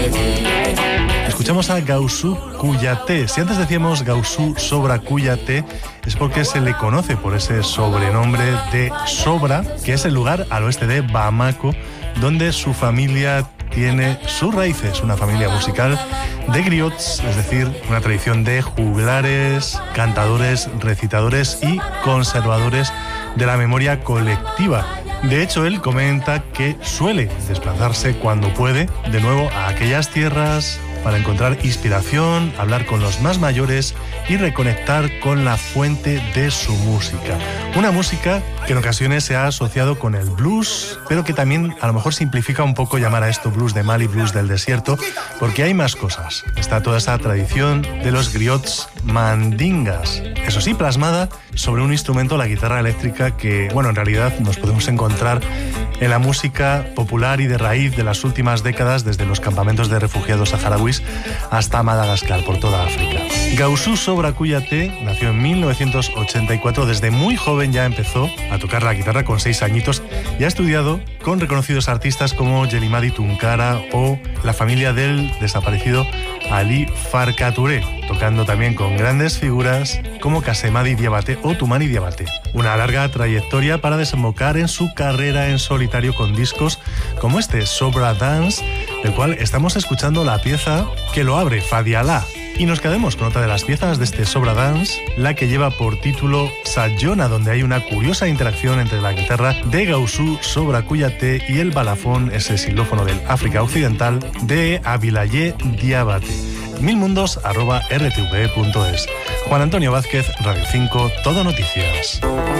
Escuchamos a Gaoussou Kouyaté. Si antes decíamos Gaoussou Sobra Kouyaté, es porque se le conoce por ese sobrenombre de Sobra, que es el lugar al oeste de Bamako, donde su familia tiene sus raíces, una familia musical de griots, es decir, una tradición de juglares, cantadores, recitadores y conservadores de la memoria colectiva. De hecho, él comenta que suele desplazarse cuando puede de nuevo a aquellas tierras para encontrar inspiración, hablar con los más mayores y reconectar con la fuente de su música. Una música que en ocasiones se ha asociado con el blues, pero que también a lo mejor simplifica un poco llamar a esto blues de Mali, blues del desierto, porque hay más cosas. Está toda esa tradición de los griots mandingas, eso sí, plasmada sobre un instrumento, la guitarra eléctrica, que, bueno, en realidad nos podemos encontrar en la música popular y de raíz de las últimas décadas, desde los campamentos de refugiados saharauis hasta Madagascar, por toda África. Gaoussou Sobra Kouyaté nació en 1984. Desde muy joven ya empezó a tocar la guitarra con 6 añitos y ha estudiado con reconocidos artistas como Yelimadi Tunkara o la familia del desaparecido Ali Farka Touré, tocando también con grandes figuras como Kassemady Diabaté o Toumani Diabaté. Una larga trayectoria para desembocar en su carrera en solitario con discos como este, Sobra Dance, del cual estamos escuchando la pieza que lo abre, Fadialá. Y nos quedamos con otra de las piezas de este Sobra Dance, la que lleva por título Sayona, donde hay una curiosa interacción entre la guitarra de Gaoussou Sobra Kouyaté y el balafón, ese xilófono del África Occidental, de Abilaye Diabaté. milmundos@rtv.es. Juan Antonio Vázquez, Radio 5, Todo Noticias.